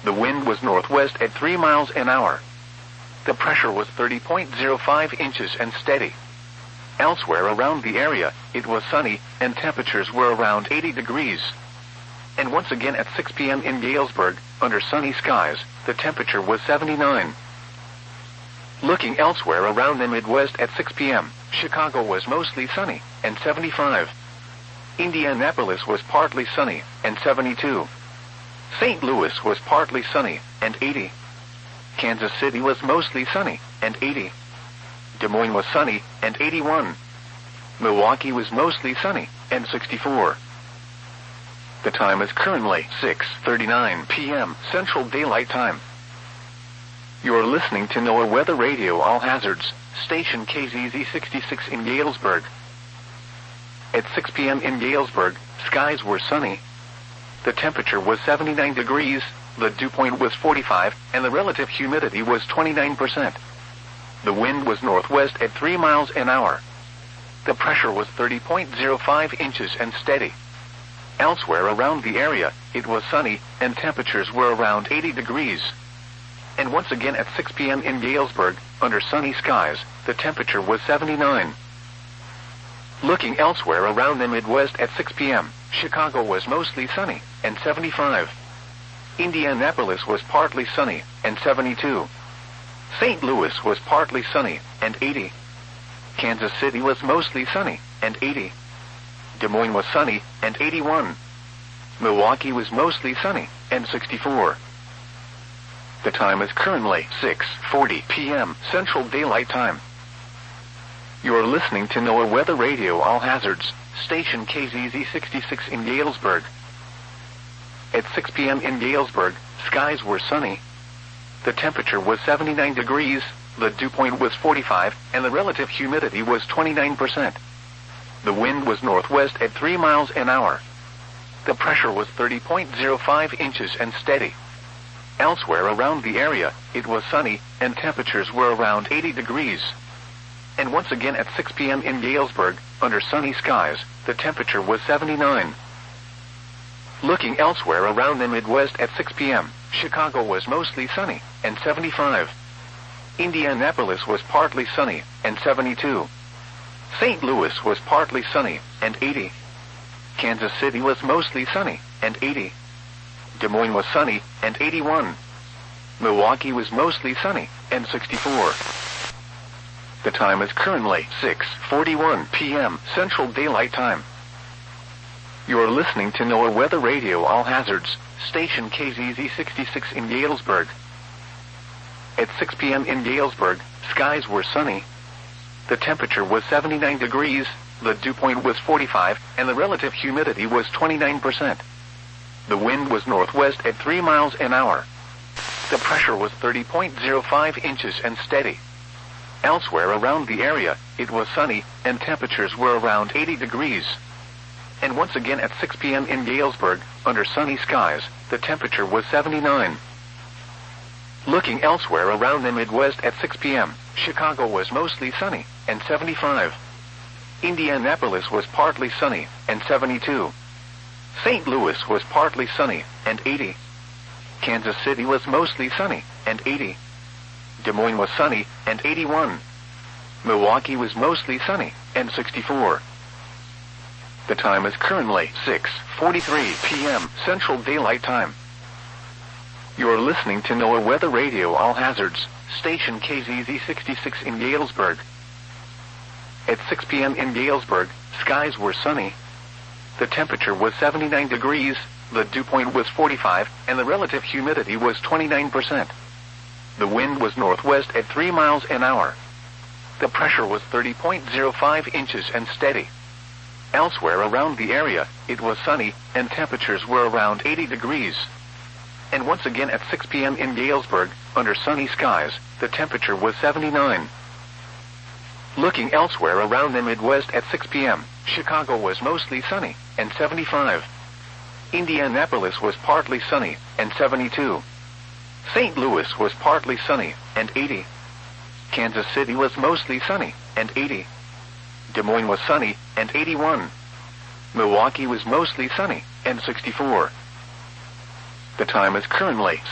The wind was northwest at 3 miles an hour. The pressure was 30.05 inches and steady. Elsewhere around the area, it was sunny, and temperatures were around 80 degrees. And once again at 6 p.m. in Galesburg, under sunny skies, the temperature was 79. Looking elsewhere around the Midwest at 6 p.m., Chicago was mostly sunny, and 75. Indianapolis was partly sunny, and 72. St. Louis was partly sunny, and 80. Kansas City was mostly sunny, and 80. Des Moines was sunny, and 81. Milwaukee was mostly sunny, and 64. The time is currently 6:39 p.m. Central Daylight Time. You are listening to NOAA Weather Radio All Hazards, station KZZ 66 in Galesburg. At 6 p.m. in Galesburg, skies were sunny. The temperature was 79 degrees, the dew point was 45, and the relative humidity was 29%. The wind was northwest at 3 miles an hour. The pressure was 30.05 inches and steady. Elsewhere around the area, it was sunny, and temperatures were around 80 degrees. And once again at 6 p.m. in Galesburg, under sunny skies, the temperature was 79. Looking elsewhere around the Midwest at 6 p.m., Chicago was mostly sunny, and 75. Indianapolis was partly sunny, and 72. St. Louis was partly sunny, and 80. Kansas City was mostly sunny, and 80. Des Moines was sunny, and 81. Milwaukee was mostly sunny, and 64. The time is currently 6:40 p.m. Central Daylight Time. You are listening to NOAA Weather Radio All Hazards, station KZZ 66 in Galesburg. At 6 p.m. in Galesburg, skies were sunny. The temperature was 79 degrees, the dew point was 45, and the relative humidity was 29%. The wind was northwest at 3 miles an hour. The pressure was 30.05 inches and steady. Elsewhere around the area, it was sunny, and temperatures were around 80 degrees. And once again at 6 p.m. in Galesburg, under sunny skies, the temperature was 79. Looking elsewhere around the Midwest at 6 p.m., Chicago was mostly sunny, and 75. Indianapolis was partly sunny, and 72. St. Louis was partly sunny, and 80. Kansas City was mostly sunny, and 80. Des Moines was sunny, and 81. Milwaukee was mostly sunny, and 64. The time is currently 6:41 p.m. Central Daylight Time. You are listening to NOAA Weather Radio All Hazards, station KZZ 66 in Galesburg. At 6 p.m. in Galesburg, skies were sunny. The temperature was 79 degrees, the dew point was 45, and the relative humidity was 29%. The wind was northwest at 3 miles an hour. The pressure was 30.05 inches and steady. Elsewhere around the area, it was sunny, and temperatures were around 80 degrees. And once again at 6 p.m. in Galesburg, under sunny skies, the temperature was 79. Looking elsewhere around the Midwest at 6 p.m., Chicago was mostly sunny, and 75. Indianapolis was partly sunny, and 72. St. Louis was partly sunny, and 80. Kansas City was mostly sunny, and 80. Des Moines was sunny, and 81. Milwaukee was mostly sunny, and 64. The time is currently 6:43 p.m. Central Daylight Time. You are listening to NOAA Weather Radio All Hazards, station KZZ 66 in Galesburg. At 6 p.m. in Galesburg, skies were sunny. The temperature was 79 degrees, the dew point was 45, and the relative humidity was 29%. The wind was northwest at 3 miles an hour. The pressure was 30.05 inches and steady. Elsewhere around the area, it was sunny, and temperatures were around 80 degrees. And once again at 6 p.m. in Galesburg, under sunny skies, the temperature was 79. Looking elsewhere around the Midwest at 6 p.m., Chicago was mostly sunny, and 75. Indianapolis was partly sunny, and 72. St. Louis was partly sunny, and 80. Kansas City was mostly sunny, and 80. Des Moines was sunny, and 81. Milwaukee was mostly sunny, and 64. The time is currently